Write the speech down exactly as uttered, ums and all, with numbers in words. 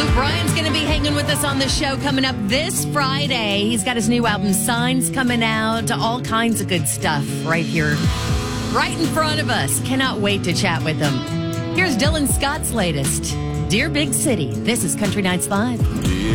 Luke Bryan's going to be hanging with us on the show coming up this Friday. He's got his new album, Signs, coming out. All kinds of good stuff right here, right in front of us. Cannot wait to chat with him. Here's Dylan Scott's latest, Dear Big City. This is Country Nights Live.